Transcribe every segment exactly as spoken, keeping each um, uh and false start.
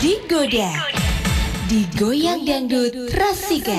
Digoda, digoyang dangdut Rasika.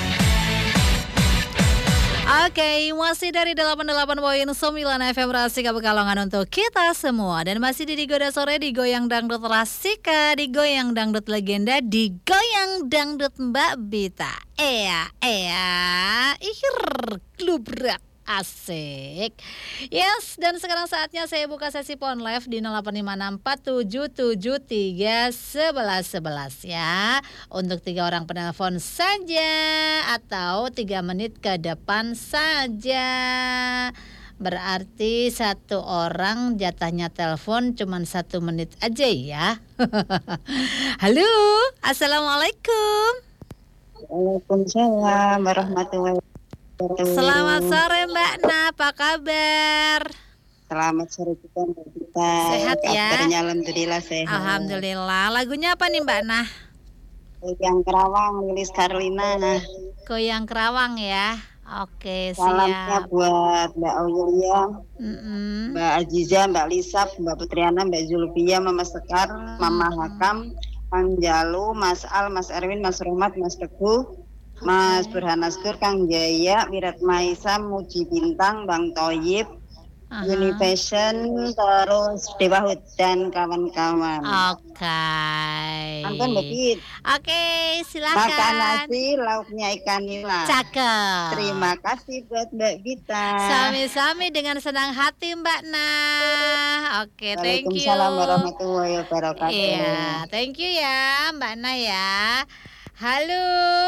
Oke, masih dari delapan puluh delapan koma sembilan F M Rasika Pekalongan untuk kita semua. Dan masih di Digoda Sore, digoyang dangdut Rasika, digoyang dangdut legenda, digoyang dangdut Mbak Bita. Ea, ea, ihir, glubrak. Asik. Yes, dan sekarang saatnya saya buka sesi phone live di nol delapan lima enam empat tujuh tujuh tiga satu satu satu ya. Untuk tiga orang penelpon saja atau tiga menit ke depan saja. Berarti satu orang jatahnya telepon cuman satu menit aja ya. Halo, assalamualaikum. Waalaikumsalam warahmatullahi wabarakatuh. Selamat sore Mbak Na, apa kabar? Selamat sore juga Mbak Bita. Sehat ya? Kabarnya alhamdulillah sehat. Alhamdulillah. Lagunya apa nih Mbak Na? Goyang Kerawang, Lilis Karlina. Goyang Kerawang ya. Oke, Salamnya siap. buat Mbak Aulia, Mm-mm. Mbak Aziza, Mbak Lisap, Mbak Putriana, Mbak Zulfia, Mama Sekar, Mama Hakam, Kang Jalu, Mas Al, Mas Erwin, Mas Rohmat, Mas Teguh, Mas Burhan Askur, Kang Jaya, Wirat Maisa, Muji Bintang, Bang Toyib, Aha. Unifashion, terus Dewa Hud dan kawan-kawan. Oke. Ampun Mbak Bit. Oke, silakan. Makan nasi, lauknya ikan nila. Cakep. Terima kasih buat Mbak Bita. Sami-sami dengan senang hati Mbak Na. Oke, thank you. Waalaikumsalam warahmatullahi wabarakatuh. Iya, thank you ya Mbak Na ya. Halo,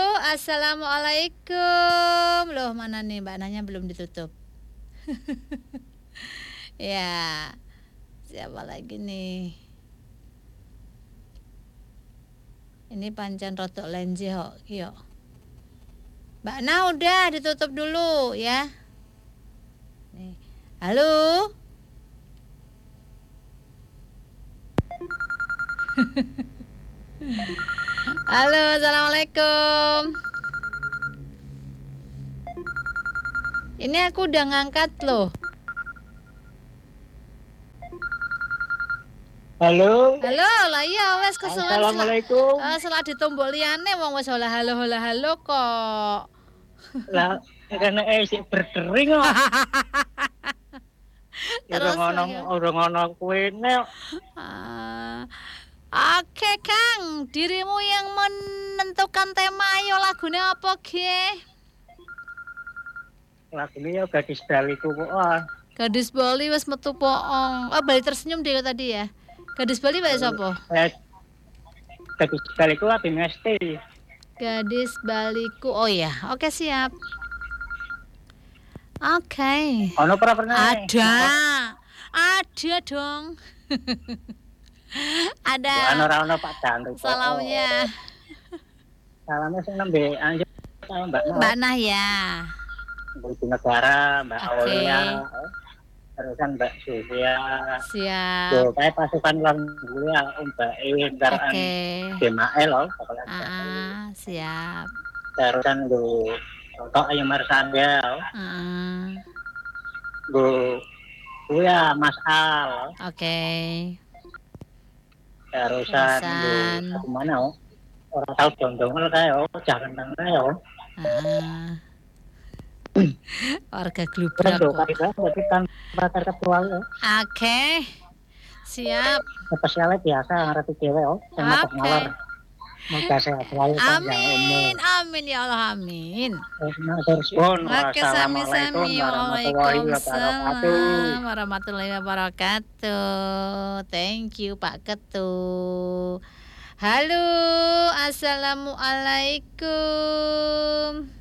assalamualaikum. Loh, mana nih Mbak Nanya belum ditutup. Ya, siapa lagi nih? Ini pancen rotok lenje kok, yuk. Mbak Na udah ditutup dulu ya. Nih. Halo. Halo, assalamualaikum. Ini aku udah ngangkat loh. Halo. Halo, lah iya wes kesuwen. Assalamualaikum. Selah, uh, selah ditombol liyane wong wis olah halo halo halo kok. Lah, karena eh sik berdering kok. Terus Ora ngono, ora ngono kuene. Ah. Oke Kang, dirimu yang menentukan tema, ayo lagunya apa ge? Lagune ya gadis baliku kok. Gadis Bali wis metu poong. Oh, Bali tersenyum dia tadi ya. Gadis Bali wae sapa? Eh, gadis baliku Abi Ngesti. Gadis Baliku. Oh ya, oke siap. Oke. Ono ora pernah? Ada. Ada dong. Ada. Ono ora ono Pak Jantu. Salamnya. Salamnya sing nembe anjir Mbak Nah. Mbak Nah ya. Ibu negara, Mbak Oke. Aulia. Terusan Mbak Sylvia. Siap. Tuh, kayak pasukan luar negeri ya, Mbak Iwin Daraan Oke. Demael loh. pokoknya. Ah, siap. Terusan Bu Tok Ayu Marsanda. Ah, Bu Bu ya Mas Al. oke. Terusan Terusan. Bu aku mana oh? Orang tahu dong-dongel kayak oh, jangan tengah ya. Oh. Ah. Warga Terus glubrak tuh kok. kita jadi tanpa terkecuali ya. Oke. Siap. Spesialnya biasa ngerti cewek oh, yang masak Oke. mawar. Moga sehat selalu panjang umur. Amin, amin ya Allah, amin. Terus pun Oke, wassalamualaikum sami-sami. warahmatullahi wabarakatuh. Waalaikumsalam warahmatullahi wabarakatuh. Thank you Pak Ketu. Halo, assalamualaikum.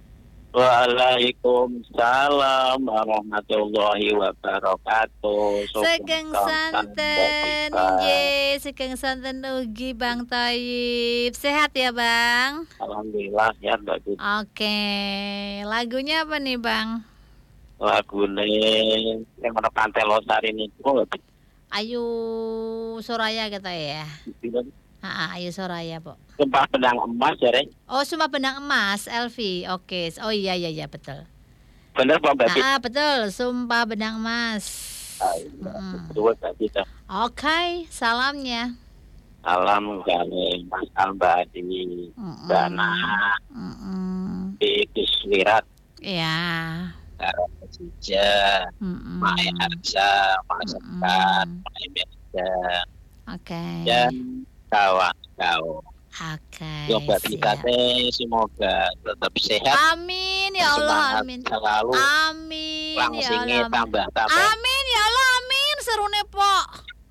Waalaikumsalam warahmatullahi wabarakatuh. Sugeng santen, ye, sugeng santen ugi Bang Toyib. Sehat ya Bang? Alhamdulillah ya Mbak Bit. Oke, lagunya apa nih Bang? Lagune yang mana Pantai Losari ini kok Ayu Soraya kata ya. Ah, Ayu Soraya, Pok. Sumpah Benang Emas ya, Rek. Oh, Sumpah Benang Emas, Elvi. Oke. Oh iya iya iya betul. Bener Pak Mbak Bit? Ah, betul. Sumpah Benang Emas. Ah, iya, Mm. betul Mbak Bit. Oke, salamnya. Alam Galing, Mas Albadi, Mm-mm. Dana, Mm-mm. Idus Wirat, Ya. Karo Sija, Mm-mm. Maya Arja, Mas Sekar, Mm-mm. Maya Meja, Oke. dan kawan-kawan. Oke. Coba kita Siap. teh semoga tetap sehat, Amin ya Allah, semangat amin. selalu, Amin ya langsingnya Allah. Amin. tambah-tambah. Amin ya Allah, amin. Seru nih, Pok.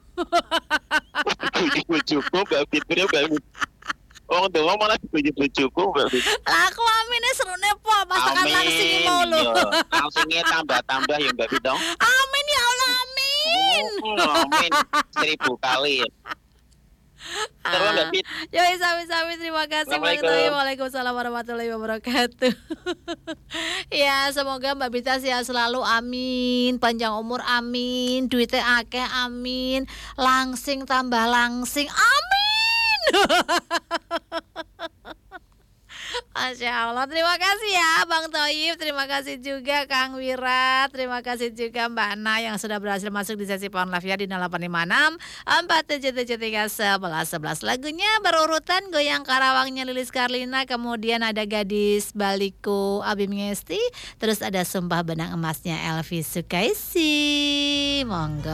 Bujuku Mbak Fitri, Mbak Fitri. Oh, doang malah bujuk-bujuku Mbak Fitri. Lah aku aminnya seru nih, Pok. Masakan langsing mau lu. Yo, langsingnya tambah-tambah ya Mbak Fitri. Amin ya Allah, amin. Oh, amin seribu kali. Terus Mbak Fit. Yoi, sami-sami, terima kasih Bang Assalamualaikum. Toy. Waalaikumsalam warahmatullahi wabarakatuh. Ya, semoga Mbak Bita sehat selalu, amin. Panjang umur, amin. Duitnya akeh, amin. Langsing tambah langsing, amin. Masya Allah, terima kasih ya Bang Toyib, terima kasih juga Kang Wira, terima kasih juga Mbak Ana yang sudah berhasil masuk di sesi Pound Live ya di nol delapan lima enam empat tujuh tujuh tiga sebelas sebelas. Lagunya berurutan Goyang Karawangnya Lilis Karlina, kemudian ada Gadis Baliku Abim Ngesti, terus ada Sumpah Benang Emasnya Elvi Sukaisi. Monggo.